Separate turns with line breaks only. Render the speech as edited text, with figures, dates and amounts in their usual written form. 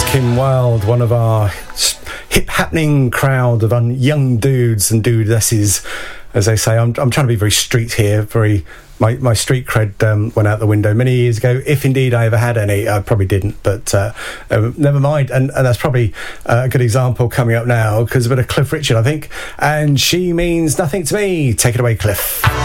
Kim Wilde, one of our hip-happening crowd of young dudes and dudesses, as they say. I'm trying to be very street here, my street cred went out the window many years ago, if indeed I ever had any. I probably didn't, but never mind. And that's probably a good example coming up now, because a bit of Cliff Richard, I think. And She Means Nothing to Me. Take it away, Cliff.